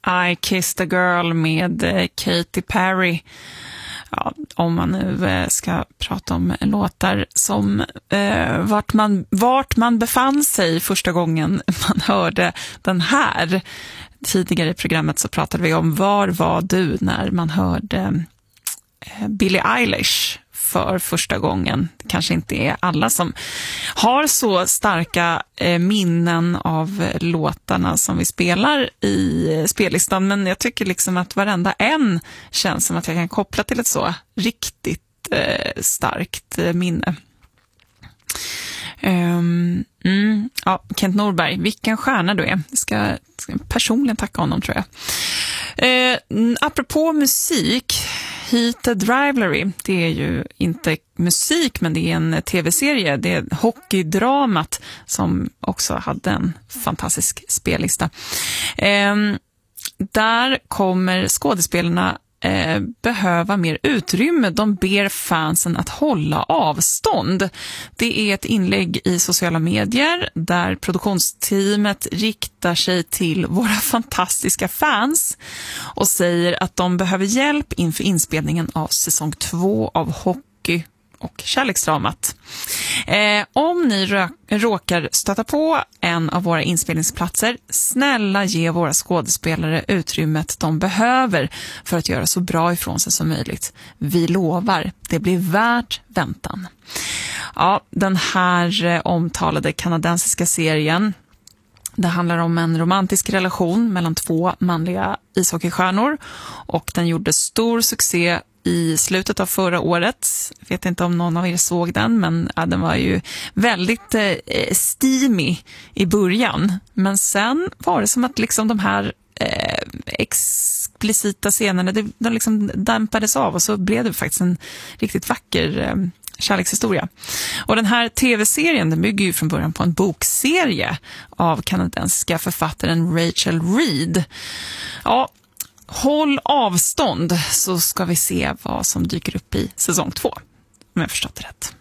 I Kissed a Girl med Katy Perry. Ja, om man nu ska prata om låtar som vart man befann sig första gången man hörde den här. Tidigare i programmet så pratade vi om var var du när man hörde Billie Eilish för första gången. Det kanske inte är alla som har så starka minnen av låtarna som vi spelar i spellistan, men jag tycker liksom att varenda en känns som att jag kan koppla till ett så riktigt starkt minne. Ja, Kent Norberg, vilken stjärna du är. Jag ska personligen tacka honom, tror jag. Apropå musik, Heated Rivalry, det är ju inte musik, men det är en tv-serie. Det är hockeydramat som också hade en fantastisk spellista. Där kommer skådespelarna behöva mer utrymme. De ber fansen att hålla avstånd. Det är ett inlägg i sociala medier där produktionsteamet riktar sig till våra fantastiska fans och säger att de behöver hjälp inför inspelningen av säsong 2 av Hockey och kärleksdramat. Om ni råkar stöta på en av våra inspelningsplatser, snälla ge våra skådespelare utrymmet de behöver för att göra så bra ifrån sig som möjligt. Vi lovar, det blir värt väntan. Ja, den här omtalade kanadensiska serien, det handlar om en romantisk relation mellan 2 manliga ishockeystjärnor och den gjorde stor succé i slutet av förra året. Jag vet inte om någon av er såg den, men ja, den var ju väldigt steamy i början. Men sen var det som att liksom de här explicita scenerna, de liksom dämpades av och så blev det faktiskt en riktigt vacker kärlekshistoria. Och den här tv-serien, den bygger ju från början på en bokserie av kanadensiska författaren Rachel Reed. Ja, håll avstånd så ska vi se vad som dyker upp i säsong 2, om jag förstått det rätt.